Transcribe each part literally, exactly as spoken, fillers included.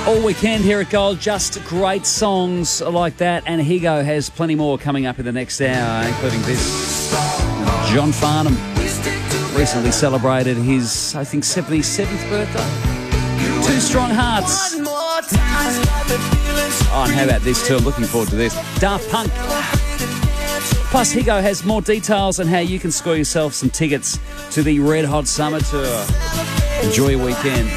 All weekend here at Gold, just great songs like that. And Higo has plenty more coming up in the next hour, including this. John Farnham recently celebrated his, I think, seventy-seventh birthday. Two Strong Hearts. Oh, and how about this too? I'm looking forward to this. Daft Punk. Plus, Higo has more details on how you can score yourself some tickets to the Red Hot Summer Tour. Enjoy your weekend.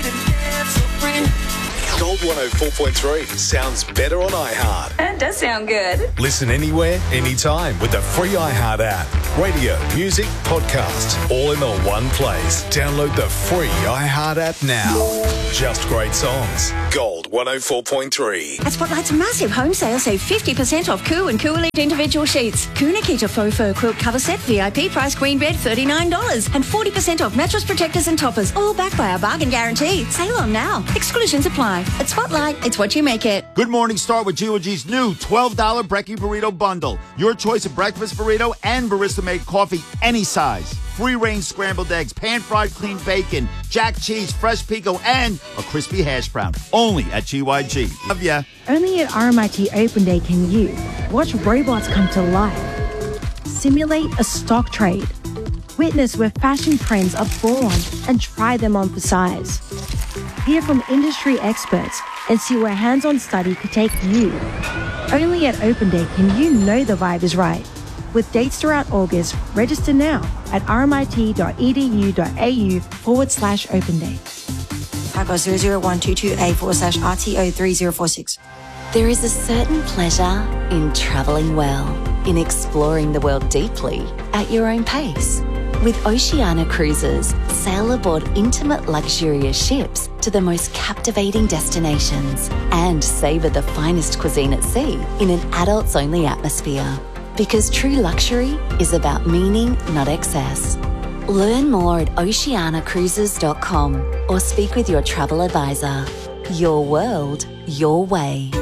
Gold one oh four point three sounds better on iHeart. That does sound good. Listen anywhere, anytime with the free iHeart app. Radio, music, podcasts, all in the one place. Download the free iHeart app now. Just great songs. Gold one oh four point three. At Spotlight's massive home sale, save fifty percent off Koo and Koo Elite individual sheets. Koo Nikita faux fur quilt cover set, V I P price queen bed, thirty-nine dollars. And forty percent off mattress protectors and toppers, all backed by our bargain guarantee. Sale on now. Exclusions apply. At Spotlight, it's what you make it. Good morning, start with G O G's new twelve dollars Brekkie Burrito Bundle. Your choice of breakfast burrito and barista-made coffee, any size. Free-range scrambled eggs, pan-fried clean bacon, jack cheese, fresh pico, and a crispy hash brown. Only at G Y G. Love ya. Only at R M I T Open Day can you watch robots come to life, simulate a stock trade, witness where fashion trends are born, and try them on for size. Hear from industry experts and see where hands-on study could take you. Only at Open Day can you know the vibe is right. With dates throughout August, register now at rmit.edu.au forward slash open day. Taco zero zero one two two A forward slash R T O three zero four six. There is a certain pleasure in travelling well, in exploring the world deeply at your own pace. With Oceania Cruises, sail aboard intimate luxurious ships to the most captivating destinations and savour the finest cuisine at sea in an adults-only atmosphere. Because true luxury is about meaning, not excess. Learn more at oceania cruises dot com or speak with your travel advisor. Your world, your way.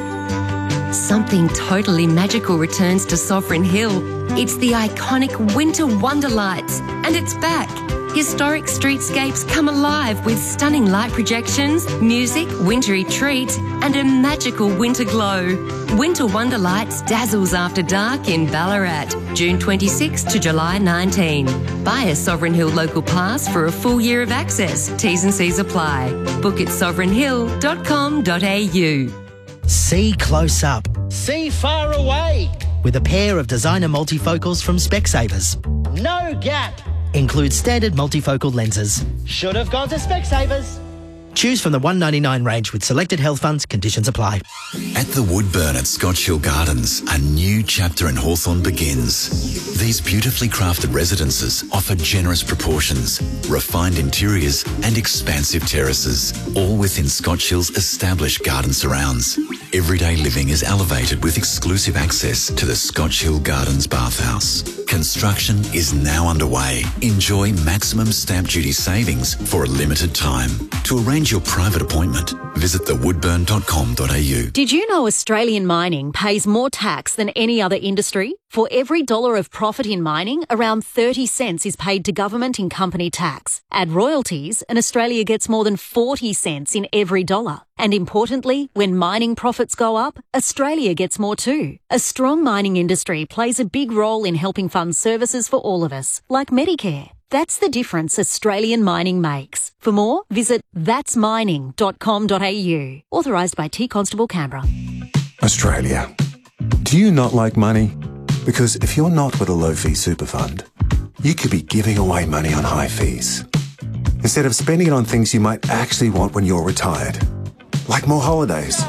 Something totally magical returns to Sovereign Hill. It's the iconic Winter Wonderlights, and it's back. Historic streetscapes come alive with stunning light projections, music, wintry treats, and a magical winter glow. Winter Wonderlights dazzles after dark in Ballarat, June twenty-sixth to July nineteenth. Buy a Sovereign Hill local pass for a full year of access. T's and C's apply. Book at sovereign hill dot com dot a u. See close up. See far away. With a pair of designer multifocals from Specsavers. No gap. Includes standard multifocal lenses. Should have gone to Specsavers. Choose from the one ninety-nine range with selected health funds. Conditions apply. At the Woodburn at Scotch Hill Gardens, a new chapter in Hawthorne begins. These beautifully crafted residences offer generous proportions, refined interiors and expansive terraces, all within Scotch Hill's established garden surrounds. Everyday living is elevated with exclusive access to the Scotch Hill Gardens bathhouse. Construction is now underway. Enjoy maximum stamp duty savings for a limited time. To arrange your private appointment, visit the woodburn dot com dot a u. Did you know Australian mining pays more tax than any other industry? For every dollar of profit in mining, around thirty cents is paid to government in company tax. Add royalties, and Australia gets more than forty cents in every dollar. And importantly, when mining profits go up, Australia gets more too. A strong mining industry plays a big role in helping fund services for all of us, like Medicare. That's the difference Australian mining makes. For more, visit thats mining dot com dot a u. Authorised by T Constable Canberra. Australia. Do you not like money? Because if you're not with a low-fee super fund, you could be giving away money on high fees, instead of spending it on things you might actually want when you're retired. Like more holidays,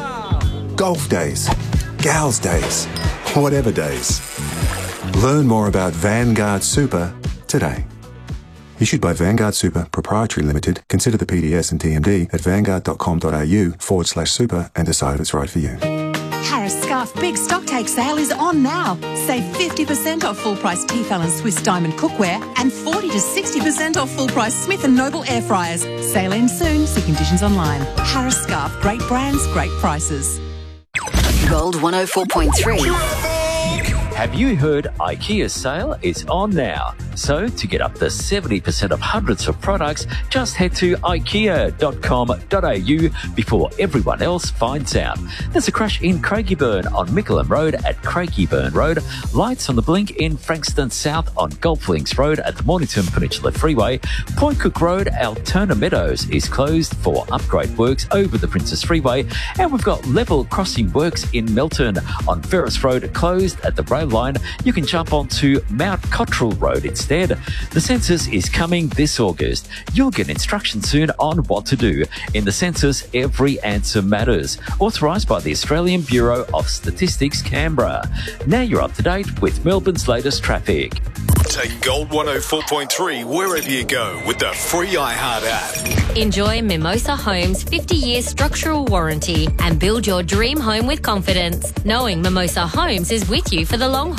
golf days, gals days, whatever days. Learn more about Vanguard Super today. Issued by Vanguard Super Proprietary Limited. Consider the P D S and T M D at vanguard dot com dot a u forward slash super and decide if it's right for you. Harris Scarf Big Stock Take Sale is on now. Save fifty percent off full price Tefal and Swiss Diamond cookware and forty to sixty percent off full price Smith and Noble air fryers. Sale ends soon. See conditions online. Harris Scarf. Great brands, great prices. Gold one oh four point three. Have you heard IKEA's sale is on now? So to get up to seventy percent off hundreds of products, just head to ikea dot com dot a u before everyone else finds out. There's a crash in Craigieburn on Mickleham Road at Craigieburn Road. Lights on the blink in Frankston South on Golf Links Road at the Mornington Peninsula Freeway. Point Cook Road, Altona Meadows is closed for upgrade works over the Princess Freeway. And we've got level crossing works in Melton on Ferris Road closed at the rail line. You can jump onto Mount Cottrell Road instead. The census is coming this August. You'll get instructions soon on what to do. In the census, every answer matters. Authorised by the Australian Bureau of Statistics, Canberra. Now you're up to date with Melbourne's latest traffic. Take Gold one oh four point three wherever you go with the free iHeart app. Enjoy Mimosa Homes' fifty-year structural warranty and build your dream home with confidence, knowing Mimosa Homes is with you for the long haul.